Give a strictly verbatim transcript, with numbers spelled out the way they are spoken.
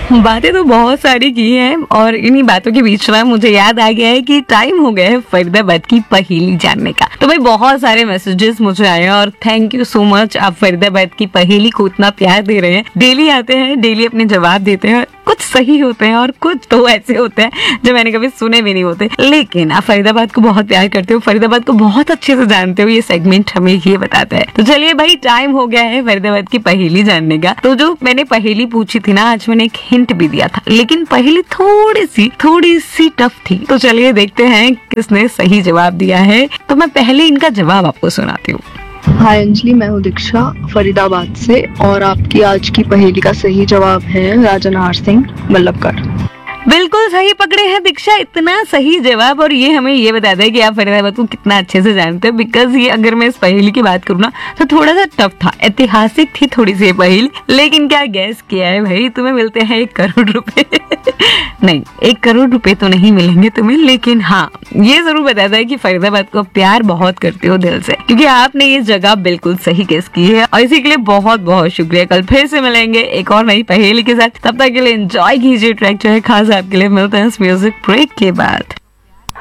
बातें तो बहुत सारी की हैं और इन्हीं बातों के बीच में मुझे याद आ गया है कि टाइम हो गया है फरीदाबाद की पहेली जानने का। तो भाई बहुत सारे मैसेजेस मुझे आए हैं और थैंक यू सो मच, आप फरीदाबाद की पहेली को इतना प्यार दे रहे हैं। डेली आते हैं, डेली अपने जवाब देते हैं, कुछ सही होते हैं और कुछ तो ऐसे होते हैं जो मैंने कभी सुने भी नहीं होते। लेकिन आप फरीदाबाद को बहुत प्यार करते हो, फरीदाबाद को बहुत अच्छे से जानते हो, ये सेगमेंट हमें ये बताता है। तो चलिए भाई, टाइम हो गया है फरीदाबाद की पहेली जानने का। तो जो मैंने पहेली पूछी थी ना, आज मैंने एक हिंट भी दिया था, लेकिन पहेली थोड़ी सी थोड़ी सी टफ थी। तो चलिए देखते हैं किसने सही जवाब दिया है। तो मैं पहले इनका जवाब आपको सुनाती हूँ। हाय अंजलि, मैं हूँ दीक्षा फरीदाबाद से और आपकी आज की पहेली का सही जवाब है राजा नाहर सिंह बल्लभगढ़। बिल्कुल सही पकड़े हैं दीक्षा, इतना सही जवाब। और ये हमें ये बताता है कि आप फरीदाबाद को कितना अच्छे से जानते हो। बिकॉज ये अगर मैं इस पहेली की बात करूँ ना तो थोड़ा सा टफ था, ऐतिहासिक थी थोड़ी सी पहेली, लेकिन क्या गैस किया है भाई, तुम्हें मिलते हैं एक करोड़ रुपए। नहीं, एक करोड़ रुपए तो नहीं मिलेंगे तुम्हें, लेकिन हाँ ये जरूर बताता है कि फरीदाबाद को प्यार बहुत करते हो दिल से, क्योंकि आपने ये जगह बिल्कुल सही गेस की है और इसी के लिए बहुत बहुत शुक्रिया। कल फिर से मिलेंगे एक और नई पहेली के साथ, तब तक के लिए एंजॉय कीजिए ट्रैक जो है खास आपके लिए। मिलते हैं इस म्यूजिक ब्रेक के बाद।